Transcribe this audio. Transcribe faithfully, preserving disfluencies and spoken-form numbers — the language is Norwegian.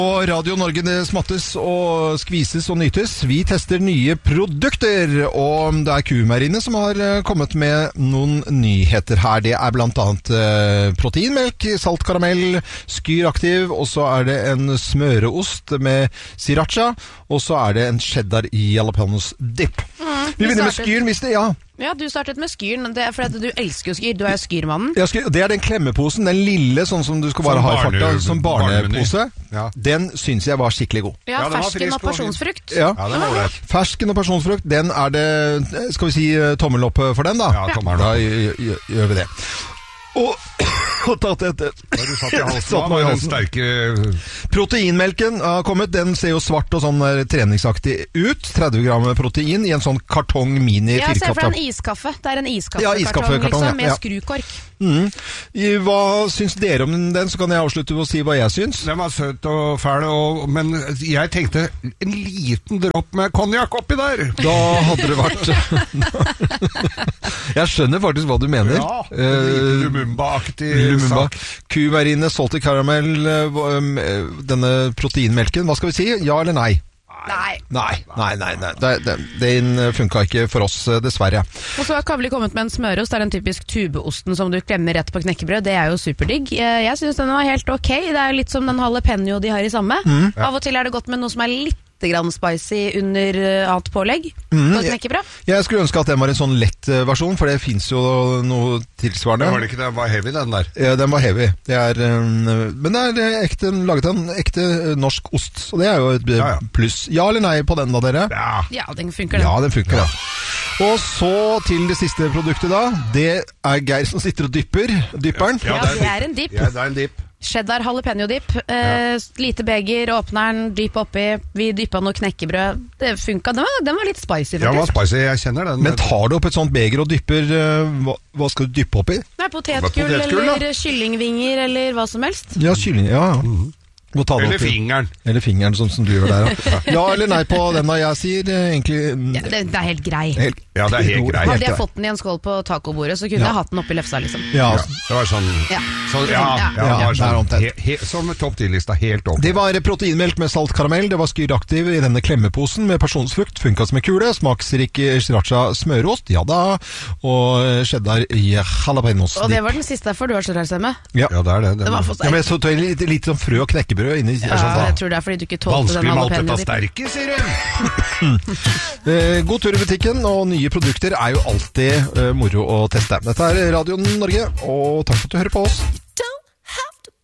Og Radio Norge, det smattes og skvises og nytes. Vi tester nye produkter, og det er Q-Meieriene som har kommet med noen nyheter her. Det er blant annet proteinmelk, salt karamell, Skyr Aktiv, og så er det en smøreost med sriracha, og så er det en cheddar jalapenos dip. Mm, vi begynner med Skyr, hvis det, ja. Ja, du startet med Skyren, det er fordi du elsker jo Skyr, du er jo Skyrmannen. Ja, Skyr, det er den klemmeposen, den lille, sånn som du skal bare ha i farta, som barnepose. Ja. Den synes jeg var skikkelig god. Ja, ja fersken og pasjonsfrukt. Ja, ja den var det. Fersken og pasjonsfrukt, den er det, skal vi si tommel opp for den da? Ja, tommel opp. Da gjør vi det. Og og tatt et Når du satt i halsen var den sterke proteinmelken har kommet, den ser jo svart og sånn treningsaktig ut, tretti gram protein i en sånn kartong mini ja, se for en iskaffe, det er en iskaffe ja, kartong liksom, ja. med ja. skrukork. Mm. Hva syns dere om den, så kan jeg avslutte med å si hva jeg syns. Den var søt og fæl, og, men jeg tenkte en liten dropp med konjakk oppi der. Da hadde det vært jeg skjønner faktisk hva du mener. Ja, uh, Lumumba-aktig Lumumba. Q-Meieriene, salty caramel, denne proteinmelken, hva skal vi si? Ja eller nei? Nei. Nei, nei, nei, nei. Det, det, den funka ikke for oss, dessverre. Og så har Kavli kommet med en smørost, det er den typisk tubeosten som du klemmer rett på knekkebrød, det er jo superdigg. Jeg synes den var helt ok, det er jo litt som den jalapeno de har i samme. Mm. Av og til er det godt med noe som er litt grann spicy under annet pålegg mm, på knekkebrød. Jeg, jeg skulle ønske at den var en sånn lett uh, versjon, for det finnes jo noe tilsvarende. Det var det ikke, den var heavy den der. Ja, den var heavy. Det er, um, men det er ekte, laget av en ekte uh, norsk ost, så det er jo et uh, ja, ja. pluss. Ja eller nei på den da, dere? Ja, ja den funker den. Ja, den funker ja. da. Og så til det siste produktet da, det er Geir som sitter og dypper, dypperen. Ja, ja, det er en dipp. Ja, det er en dipp. Cheddar jalapeno dip, eh, ja. lite beger, åpner den, dypp oppi, vi dyppet noe knekkebrød, det funket, den var, den var litt spicy faktisk. Ja, den var spicy, jeg kjenner den. Men tar du opp et sånt beger og dypper, uh, hva, hva skal du dyppe oppi? Nei, potetgull, eller kyllingvinger, eller hva som helst. Ja, kylling, ja, ja. Mm-hmm. Eller fingeren. Eller fingeren, sånn som du gjør der. Ja, ja eller nei på den da jeg sier egentlig... Ja, det, det er helt grei. Helt, ja, det er helt grei. Hadde jeg fått den i en skål på tacobordet, så kunne ja. jeg hatt den oppi lefsa, liksom. Ja, ja det var sånn... Ja, så, ja, ja, ja, ja det var sånn, he, he, som topp ti-lista, helt opp. Det var proteinmelk med salt karamell, det var Skyr Aktiv i denne klemmeposen med personsfrukt, funket som en kule, smaksrik sriracha smørost, ja da, og cheddar jalapenos. Og det var den siste for du har så rar stemme? Ja. ja, det er det. det, det var ja, men så tar jeg litt, litt sånn frø og knekkebrød inni. Ja, sånn, jeg tror det er fordi du ikke tålte den jalapeno. Vanskelig maltet av sterke, sier du. God tur i butikken, og nye produkter er jo alltid uh, moro å teste. Dette er Radio Norge, og takk for at du hører på oss.